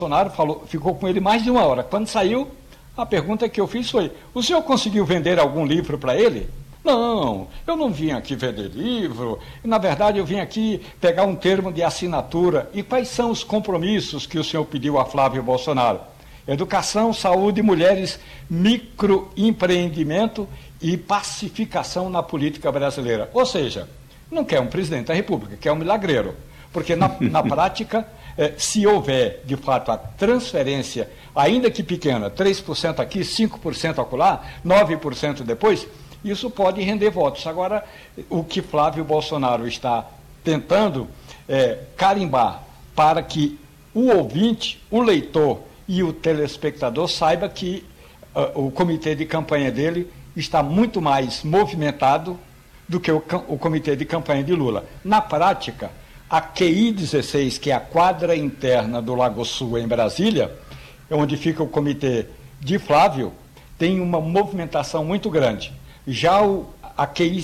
Bolsonaro ficou com ele mais de 1 hora. Quando saiu, a pergunta que eu fiz foi: o senhor conseguiu vender algum livro para ele? Não, eu não vim aqui vender livro. Na verdade, eu vim aqui pegar um termo de assinatura. E quais são os compromissos que o senhor pediu a Flávio Bolsonaro? Educação, saúde, mulheres, microempreendimento e pacificação na política brasileira. Ou seja, não quer um presidente da República, quer um milagreiro. Porque na prática, se houver, de fato, a transferência, ainda que pequena, 3% aqui, 5% acolá, 9% depois, isso pode render votos. Agora, o que Flávio Bolsonaro está tentando é carimbar para que o ouvinte, o leitor e o telespectador saiba que o comitê de campanha dele está muito mais movimentado do que o comitê de campanha de Lula. Na prática, a QI 16, que é a quadra interna do Lago Sul em Brasília, onde fica o comitê de Flávio, tem uma movimentação muito grande. Já a QI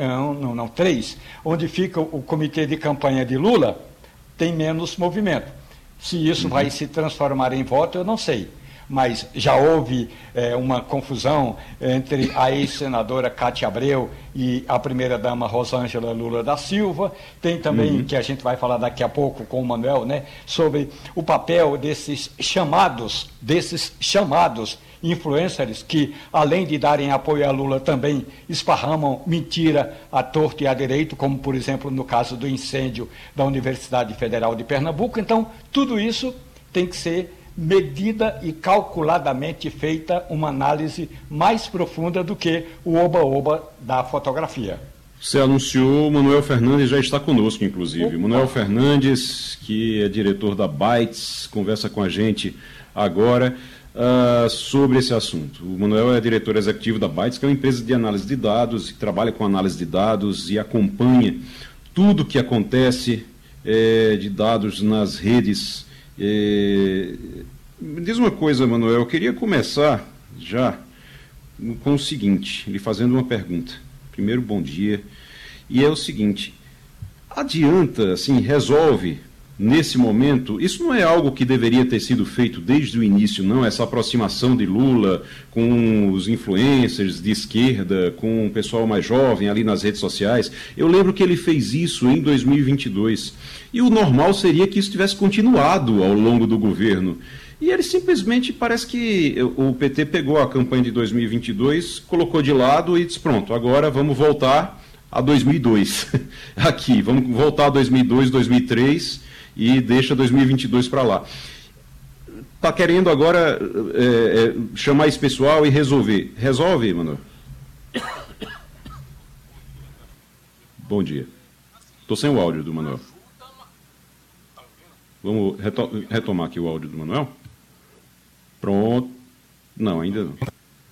3, onde fica o comitê de campanha de Lula, tem menos movimento. Se isso vai se transformar em voto, eu não sei. Mas já houve uma confusão entre a ex-senadora Cátia Abreu e a primeira-dama Rosângela Lula da Silva. Tem também, que a gente vai falar daqui a pouco com o Manuel, né, sobre o papel desses chamados influencers que, além de darem apoio a Lula, também esparramam mentira à torto e à direito, como, por exemplo, no caso do incêndio da Universidade Federal de Pernambuco. Então, tudo isso tem que ser medida e calculadamente feita uma análise mais profunda do que o oba-oba da fotografia. Você anunciou, o Manuel Fernandes já está conosco, inclusive. Manuel Fernandes, que é diretor da Bytes, conversa com a gente agora sobre esse assunto. O Manuel é diretor executivo da Bytes, que é uma empresa de análise de dados, que trabalha com análise de dados e acompanha tudo que acontece de dados nas redes. Me diz uma coisa, Manuel, eu queria começar já com o seguinte, lhe fazendo uma pergunta. Primeiro, bom dia. E é o seguinte, adianta, assim, resolve, nesse momento, isso não é algo que deveria ter sido feito desde o início, não, essa aproximação de Lula com os influencers de esquerda, com o pessoal mais jovem ali nas redes sociais. Eu lembro que ele fez isso em 2022. E o normal seria que isso tivesse continuado ao longo do governo. E ele simplesmente, parece que o PT pegou a campanha de 2022, colocou de lado e disse, pronto, agora vamos voltar a 2002. Aqui, vamos voltar a 2002, 2003 e deixa 2022 para lá. Está querendo agora chamar esse pessoal e resolver. Resolve, Manuel? Bom dia. Estou sem o áudio do Manuel. Vamos retomar aqui o áudio do Manuel? Pronto. Não, ainda não.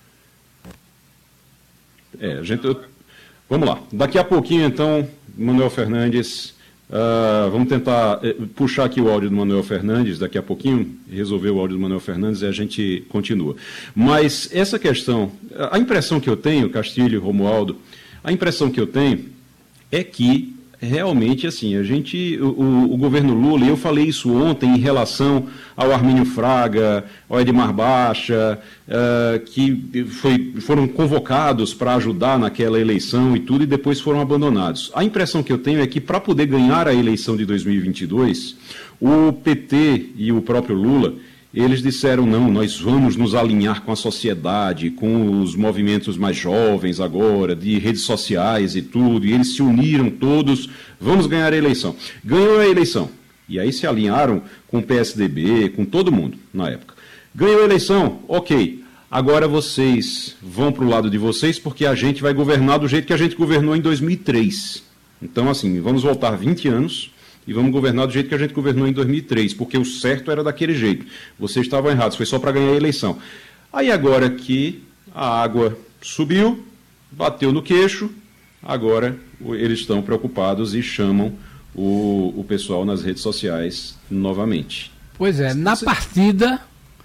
Vamos lá. Daqui a pouquinho, então, Manuel Fernandes, vamos tentar puxar aqui o áudio do Manuel Fernandes, daqui a pouquinho, resolver o áudio do Manuel Fernandes e a gente continua. Mas essa questão, a impressão que eu tenho, Castilho e Romualdo, a impressão que eu tenho é que realmente, assim, o governo Lula, e eu falei isso ontem em relação ao Armínio Fraga, ao Edmar Baixa, que foram convocados para ajudar naquela eleição e tudo, e depois foram abandonados. A impressão que eu tenho é que, para poder ganhar a eleição de 2022, o PT e o próprio Lula, eles disseram, não, nós vamos nos alinhar com a sociedade, com os movimentos mais jovens agora, de redes sociais e tudo, e eles se uniram todos, vamos ganhar a eleição. Ganhou a eleição, e aí se alinharam com o PSDB, com todo mundo na época. Ganhou a eleição, ok, agora vocês vão para o lado de vocês, porque a gente vai governar do jeito que a gente governou em 2003. Então, assim, vamos voltar 20 anos... e vamos governar do jeito que a gente governou em 2003, porque o certo era daquele jeito. Vocês estavam errados, foi só para ganhar a eleição. Aí agora que a água subiu, bateu no queixo, agora eles estão preocupados e chamam o pessoal nas redes sociais novamente. Pois é, na partida,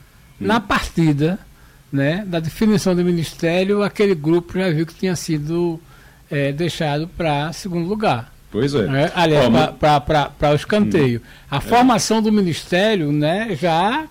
né, da definição do Ministério, aquele grupo já viu que tinha sido deixado para segundo lugar. Pois é. Aliás, para o escanteio. A formação do Ministério, né, já